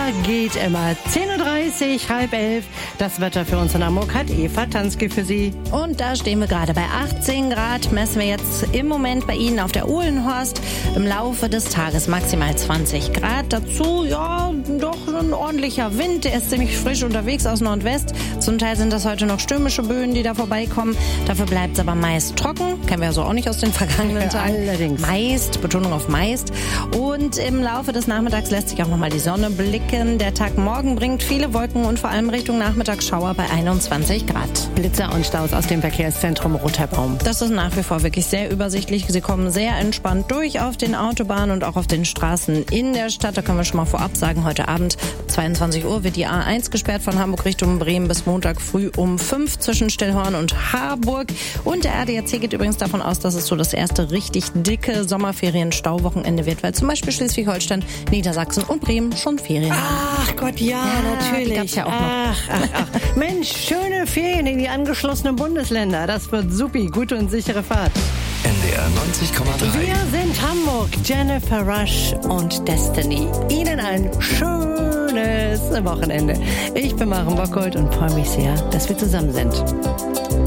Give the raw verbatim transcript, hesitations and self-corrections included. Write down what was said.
geht immer. zehn Uhr dreißig, halb elf. Das Wetter für uns in Hamburg hat Eva Tansky für Sie. Und da stehen wir gerade bei achtzehn Grad. Messen wir jetzt im Moment bei Ihnen auf der Uhlenhorst. Im Laufe des Tages maximal zwanzig Grad. Dazu, ja, doch ein ordentlicher Wind. Der ist ziemlich frisch unterwegs aus Nordwest. Zum Teil sind das heute noch stürmische Böen, die da vorbeikommen. Dafür bleibt es aber meist trocken. Kennen wir ja so auch nicht aus den vergangenen Tagen. Allerdings. Meist, Betonung auf meist. Und im Laufe des Nachmittags lässt sich auch nochmal die Sonne blicken. Der Tag morgen bringt viele Wolken und vor allem Richtung Nachmittagsschauer bei einundzwanzig Grad. Blitzer und Staus aus dem Verkehrszentrum Roterbaum. Das ist nach wie vor wirklich sehr übersichtlich. Sie kommen sehr entspannt durch auf den Autobahnen und auch auf den Straßen in der Stadt. Da können wir schon mal vorab sagen, heute Abend zweiundzwanzig Uhr wird die A eins gesperrt von Hamburg Richtung Bremen bis Montag früh um fünf zwischen Stillhorn und Harburg. Und der A D A C geht übrigens davon aus, dass es so das erste richtig dicke Sommerferien-Stauwochenende wird, weil zum Beispiel Schleswig-Holstein, Niedersachsen und Bremen schon Ferien haben. Ach Gott, ja, Ja, natürlich. die gab's ja auch noch. Ach, ach, ach. Mensch, schöne Ferien in die angeschlossenen Bundesländer. Das wird supi, gute und sichere Fahrt. N D R neunzig Komma drei. Wir sind Hamburg, Jennifer Rush und Destiny. Ihnen ein schönes Wochenende. Ich bin Maren Bockholt und freue mich sehr, dass wir zusammen sind.